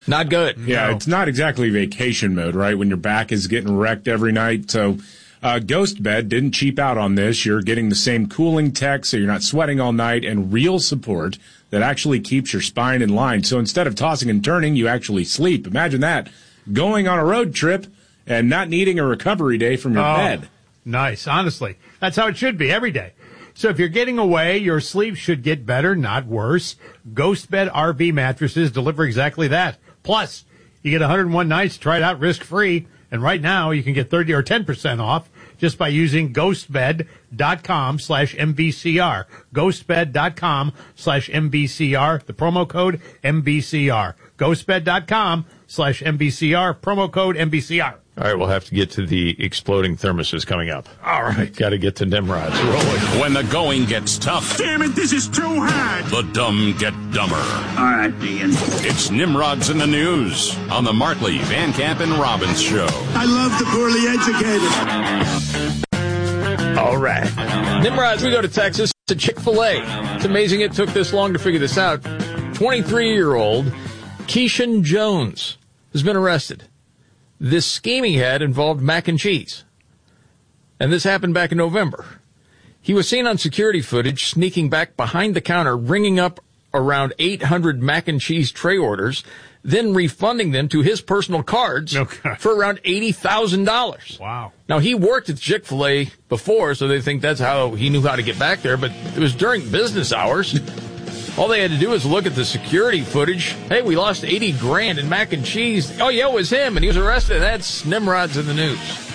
Not good. Yeah, No. It's not exactly vacation mode, right, when your back is getting wrecked every night. So Ghost Bed didn't cheap out on this. You're getting the same cooling tech, so you're not sweating all night, and real support that actually keeps your spine in line. So instead of tossing and turning, you actually sleep. Imagine that, going on a road trip and not needing a recovery day from your bed. Nice. Honestly, that's how it should be every day. So if you're getting away, your sleep should get better, not worse. Ghost Bed RV mattresses deliver exactly that. Plus, you get 101 nights to try it out risk-free. And right now, you can get 30 or 10% off just by using ghostbed.com/MBCR. Ghostbed.com/MBCR. The promo code MBCR. Ghostbed.com/MBCR. Promo code MBCR. All right, we'll have to get to the exploding thermoses coming up. All right. Got to get to Nimrod's rolling. When the going gets tough. Damn it, this is too hard. The dumb get dumber. All right, Ian. It's Nimrod's in the News on the Markley, Van Camp, and Robbins Show. I love the poorly educated. All right. Nimrod's, we go to Texas to Chick-fil-A. It's amazing it took this long to figure this out. 23-year-old Keyshawn Jones has been arrested. This scheme he had involved mac and cheese. And this happened back in November. He was seen on security footage sneaking back behind the counter, ringing up around 800 mac and cheese tray orders, then refunding them to his personal cards for around $80,000. Wow. Now, he worked at Chick-fil-A before, so they think that's how he knew how to get back there, but it was during business hours. All they had to do was look at the security footage. Hey, we lost $80,000 in mac and cheese. Oh, yeah, it was him, and he was arrested. That's Nimrod's in the News.